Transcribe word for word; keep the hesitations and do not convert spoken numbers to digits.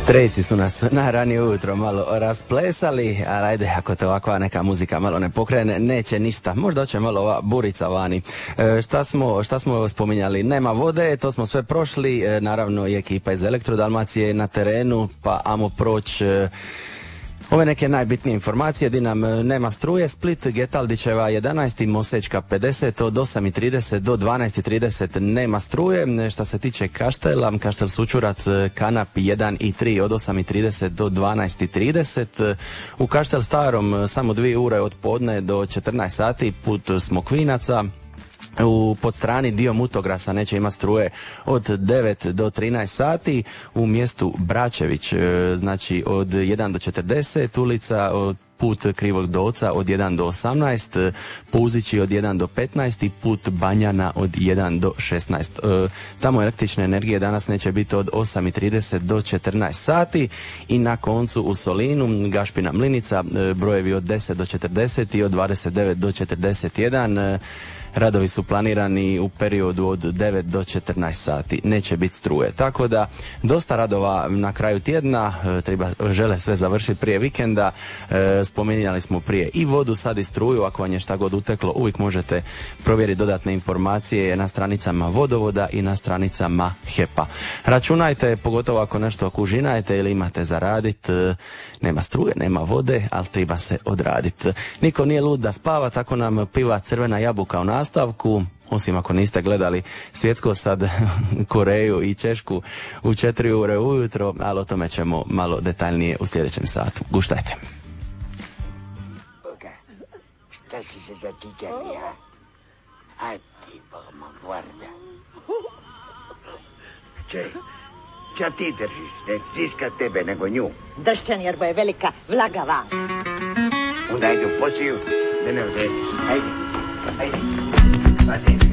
Strejci su nas na ranije ujutro malo rasplesali, ali ajde, ako te ovakva neka muzika malo ne pokrene, neće ništa. Možda će malo ova burica vani. E, šta smo, šta smo spominjali? Nema vode, to smo sve prošli. E, naravno i ekipa iz Elektrodalmacije na terenu, pa amo proći e, ove neke najbitnije informacije. Di nam nema struje, Split, Getaldićeva jedanaest i Mosečka pedeset, od osam i trideset do dvanaest i trideset nema struje. Što se tiče Kaštela, Kaštel Sučurac, Kanap jedan i tri od osam i trideset do dvanaest i trideset. U Kaštel Starom samo dvije ure od podne do četrnaest sati put Smokvinaca. U Podstrani dio Mutograsa neće imati struje od devet do trinaest sati. U mjestu Bračević, znači od jedan do četrdeset, ulica od put Krivog Doca od jedan do osamnaest, Puzići od jedan do petnaest i put Banjana od jedan do šesnaest. E, tamo električne energije danas neće biti od osam i trideset do četrnaest sati. I na koncu u Solinu, Gašpina Mlinica, e, brojevi od deset do četrdeset i od dvadeset devet do četrdeset jedan. E, Radovi su planirani u periodu od devet do četrnaest sati. Neće biti struje. Tako da, dosta radova na kraju tjedna. E, treba, žele sve završiti prije vikenda. E, spominjali smo prije i vodu, sad i struju. Ako vam je šta god uteklo, uvijek možete provjeriti dodatne informacije na stranicama vodovoda i na stranicama H E P-a. Računajte, pogotovo ako nešto kužinajte ili imate za radit. E, nema struje, nema vode, ali treba se odraditi. Niko nije lud da spava, tako nam piva Crvena jabuka u nastavku, osim ako niste gledali svjetsko sad Koreju i Češku u četiri ure ujutro, ali o tome ćemo malo detaljnije u sljedećem satu. Guštajte. Boga, šta si se zatikali, a? Aj ti, Bogma, guarda. Če, ča ti držiš, ne stiska tebe nego nju. Dršćan jer bo je velika vlagava. Onda ajde u posiju, da ne odredi. Ajde, ajde. Ajde.